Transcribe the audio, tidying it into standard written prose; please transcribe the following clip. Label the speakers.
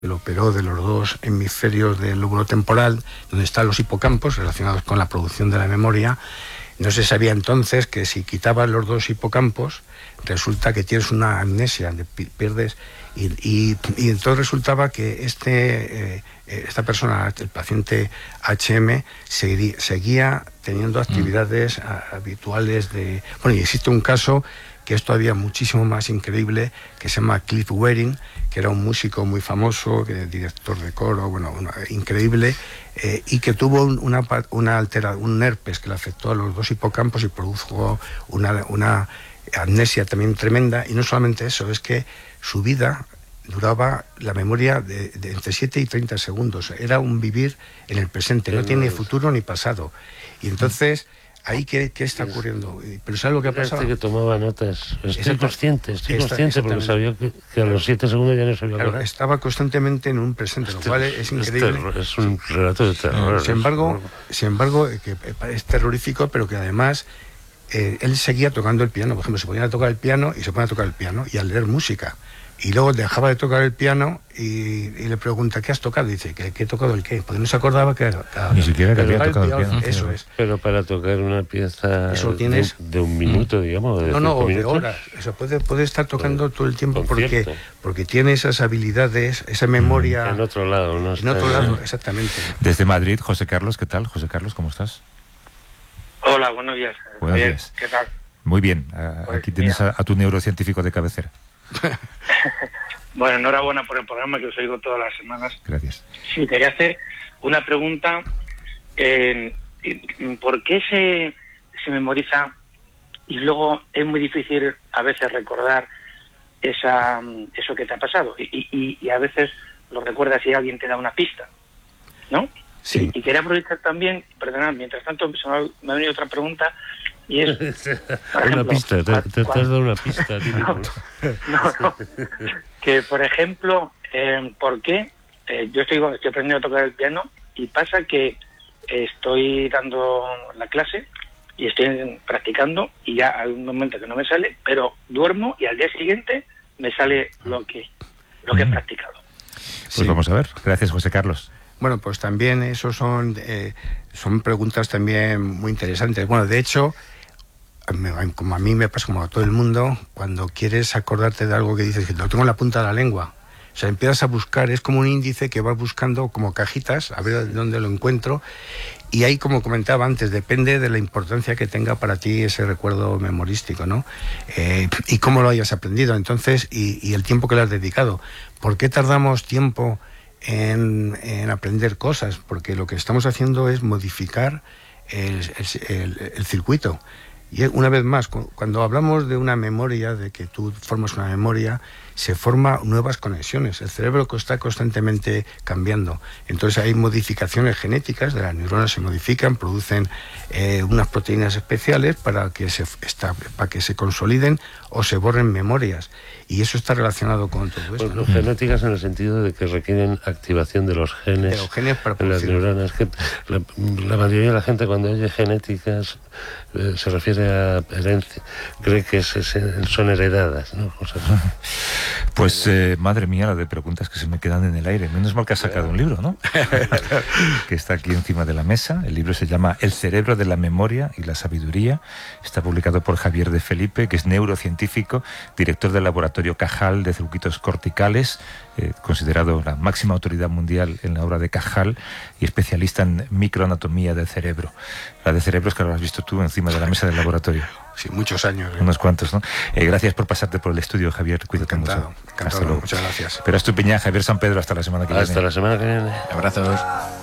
Speaker 1: lo operó de los dos hemisferios del lóbulo temporal, donde están los hipocampos relacionados con la producción de la memoria. No se sabía entonces que si quitabas los dos hipocampos, resulta que tienes una amnesia, pierdes, y entonces resultaba que esta persona, el paciente HM, seguía teniendo actividades habituales de... Bueno, y existe un caso que es todavía muchísimo más increíble, que se llama Cliff Wearing, que era un músico muy famoso, director de coro, bueno, increíble, y que tuvo un herpes que le afectó a los dos hipocampos y produjo una amnesia también tremenda. Y no solamente eso, es que su vida duraba, la memoria de entre 7 y 30 segundos. Era un vivir en el presente, no tiene futuro ni pasado. Y entonces... ¿Ahí qué está ocurriendo? Pero ¿sabes lo que ha pasado?
Speaker 2: Que tomaba notas. Estoy consciente, porque sabía que a los 7 segundos ya no sabía
Speaker 1: claro, estaba constantemente en un presente, lo cual es increíble.
Speaker 2: Es un relato de terror.
Speaker 1: Sin embargo, que es terrorífico, pero que además él seguía tocando el piano. Por ejemplo, se ponía a tocar el piano y se ponía a tocar el piano y a leer música. Y luego dejaba de tocar el piano y le pregunta, ¿qué has tocado? Y dice, ¿qué he tocado el qué? Porque no se acordaba que era...
Speaker 3: Ni siquiera que había tocado el piano.
Speaker 1: Eso es.
Speaker 2: Pero para tocar una pieza
Speaker 1: eso tienes...
Speaker 2: de un minuto, digamos, de
Speaker 1: o de
Speaker 2: minutos,
Speaker 1: horas. Eso puede estar tocando todo el tiempo porque tiene esas habilidades, esa memoria...
Speaker 2: En otro lado, ¿no?
Speaker 1: En otro lado, exactamente.
Speaker 3: Desde Madrid, José Carlos, ¿qué tal? José Carlos, ¿cómo estás?
Speaker 4: Hola, buenos días.
Speaker 3: Buenos días.
Speaker 4: ¿Qué tal?
Speaker 3: Muy bien. Aquí tienes a tu neurocientífico de cabecera.
Speaker 4: Bueno, enhorabuena por el programa que os oigo todas las semanas.
Speaker 3: Gracias.
Speaker 4: Sí, quería hacer una pregunta. ¿Por qué se memoriza y luego es muy difícil a veces recordar eso que te ha pasado? Y a veces lo recuerdas si alguien te da una pista, ¿no?
Speaker 1: Sí.
Speaker 4: Y quería aprovechar también, perdonad, mientras tanto me ha venido otra pregunta. Y es, por ejemplo,
Speaker 2: una pista, te has dado una pista.
Speaker 4: No. Que, por ejemplo, ¿por qué? Yo estoy aprendiendo a tocar el piano y pasa que estoy dando la clase y estoy practicando y ya hay un momento que no me sale, pero duermo y al día siguiente me sale lo que he practicado.
Speaker 3: Pues vamos a ver. Gracias, José Carlos.
Speaker 1: Bueno, pues también eso son preguntas también muy interesantes. Bueno, de hecho, como a mí me pasa, como a todo el mundo, cuando quieres acordarte de algo que dices que lo tengo en la punta de la lengua, o sea, empiezas a buscar, es como un índice que vas buscando como cajitas, a ver dónde lo encuentro, y ahí, como comentaba antes, depende de la importancia que tenga para ti ese recuerdo memorístico, ¿no? Y cómo lo hayas aprendido, entonces, y el tiempo que le has dedicado. ¿Por qué tardamos tiempo en aprender cosas? Porque lo que estamos haciendo es modificar el circuito. Y una vez más, cuando hablamos de una memoria, de que tú formas una memoria, se forman nuevas conexiones. El cerebro está constantemente cambiando. Entonces hay modificaciones genéticas, de las neuronas se modifican, producen unas proteínas especiales para que se consoliden o se borren memorias. Y eso está relacionado con todo esto.
Speaker 2: Pues genéticas en el sentido de que requieren activación de los genes,
Speaker 1: para
Speaker 2: en las neuronas. Que la mayoría de la gente cuando oye genéticas se refiere a herencia, cree que son heredadas, ¿no?
Speaker 3: Pues madre mía, la de preguntas que se me quedan en el aire. Menos mal que has sacado un libro, ¿no? Que está aquí encima de la mesa. El libro se llama El cerebro de la memoria y la sabiduría. Está publicado por Javier de Felipe, que es neurocientífico, director del laboratorio Cajal de circuitos corticales, considerado la máxima autoridad mundial en la obra de Cajal y especialista en microanatomía del cerebro. La de cerebros que lo has visto tú encima de la mesa del laboratorio.
Speaker 1: Sí, muchos años.
Speaker 3: Unos cuantos, ¿no? Gracias por pasarte por el estudio, Javier. Cuídate mucho.
Speaker 1: Encantado. Muchas gracias.
Speaker 3: Pero Estupiñán, Javier San Pedro, hasta la semana que viene.
Speaker 2: Hasta la semana que viene.
Speaker 3: Abrazos.